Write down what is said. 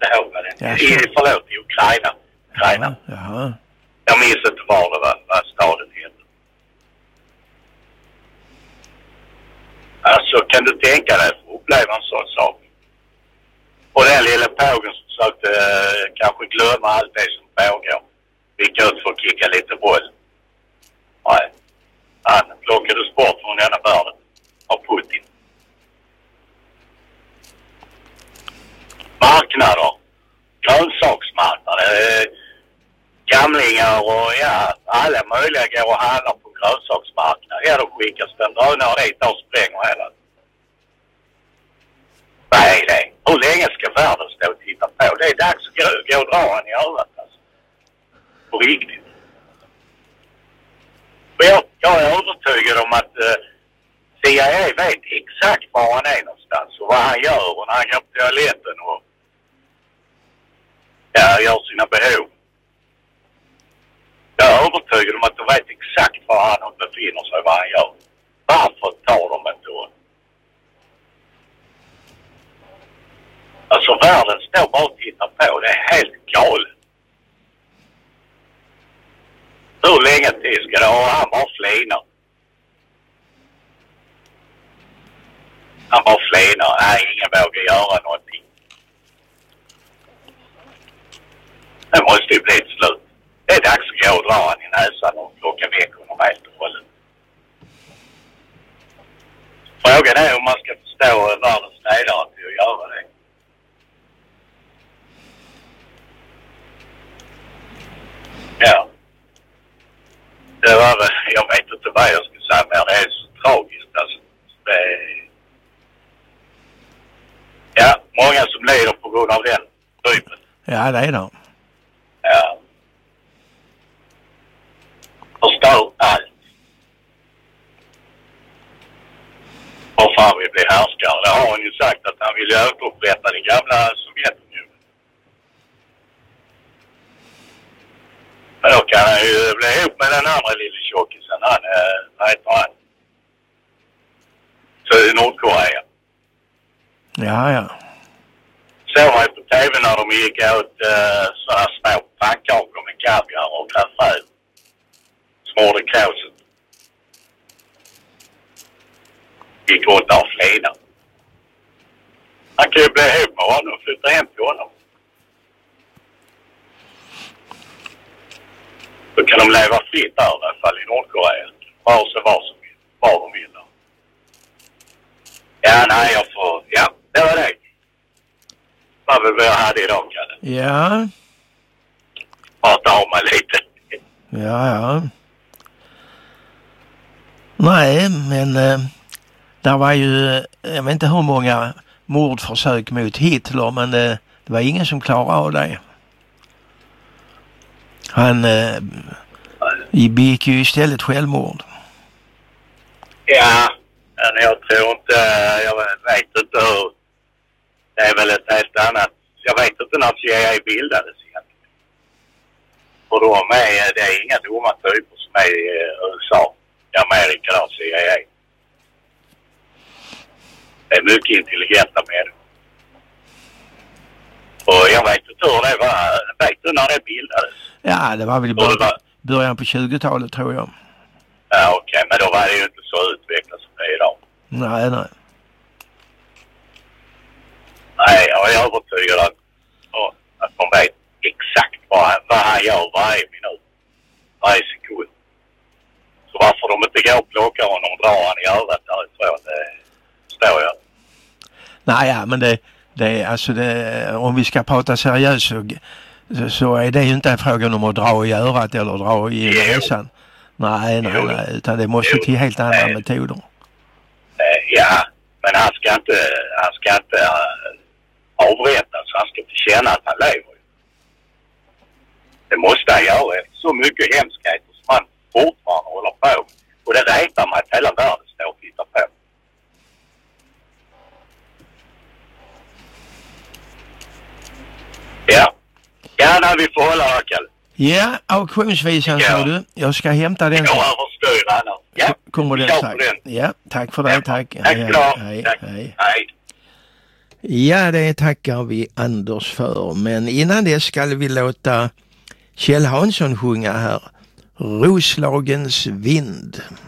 inte ihåg vad det är. Förlåt, i Ukraina. Jaha. Jag minns inte vad staden heter. Alltså, kan du tänka dig att uppleva en sån sak? Och den lilla pågen som försökte kanske glömma allt det som pågår. Gick ut för att kicka lite boll. Nej. Han plockades bort från denna världen av Putin. Marknader. Grönsaksmarknader. Gamlingar och alla möjliga går och handlar på grönsaksmarknader. Ja, då skickas den drönare dit och spränger hela. Vad är det? Hur länge ska världen stå och titta på? Det är dags att gå och dra han i örat. Alltså. På riktigt. Jag är övertygad om att CIA vet exakt var han är någonstans och vad han gör och när han går på toaletten och gör sina behov. Jag är övertygad om att de vet exakt var han befinner sig och vad han gör. Varför tar de inte då? Alltså världen står bara och tittar på. Det är helt galet. Hur länge till ska det ha? Han bara flinar. Nej, ingen vågar göra någonting. Det måste ju bli ett slut. Det är dags att gå och dra han i näsan och plocka väck honom helt och hållet. Frågan är om man ska förstå världens ledare till att göra det. Ja. Det var väl, jag vet inte vad jag ska säga, men det är så tragiskt. Alltså, många som lider på grund av den typen. Ja, det är det. Ja. Förstör allt. Och fan vill bli härskare. Det har han ju sagt att han vill återupprätta den gamla Sovjetunionen. Men då kan han ju bli ihop med den andra lille tjockisen. Vad heter han? Så i Nordkorea. Ja. Såg man på tv när de gick åt sådana små pannkakor med kaviar och kaffe. Smorde kråset. Gick runt av flina. Han kan ju bli ihop med honom och flytta hem till honom. Då kan de leva fritt där i alla fall i Nordkorea. Var de vill. Ja, nej, det var det. Vad vill vi ha idag, Kalle? Ja. Prata om mig lite. Ja. Nej, men där var ju, jag vet inte hur många mordförsök mot Hitler, men det var ingen som klarade av det. Han begick ju istället självmord. Ja, men jag tror inte, jag vet inte hur. Det är väl ett helt annat. Jag vet inte när CIA bildades egentligen. För det är inga dumma typer som är i USA, i Amerika där, CIA. Det är mycket intelligenta människor. Och jag vet inte hur det var. Vet du när det bildades? Ja, det var väl i början på 20-talet tror jag. Ja, okej. Men då var det ju inte så utvecklat som det är idag. Nej. Nej, jag är övertygad att de vet exakt vad han gör varje minut. Varje sekund. Så varför de inte går och plockar honom och drar han i örat därifrån, det står jag. Nej, men det alltså om vi ska prata seriöst så är det ju inte en fråga om att dra i örat eller dra i näsan. Nej, utan det måste till helt andra metoder. Ja, men han ska inte avrättas. Han ska inte känna att han lever. Det måste han göra. Så mycket hemskheter som han fortfarande håller på. Och det räknar med att hela världen står och tittar på. Ja, när vi får hålla Kalle. Ja, auktionsvisan sa du. Jag ska hämta den. Jag överstyr annars. Ja, kommer den strax. Ja, tack för det. Tack. Tack. Hej. Ja, det tackar vi Anders för. Men innan det ska vi låta Kjell Hansson sjunga här. Roslagens vind.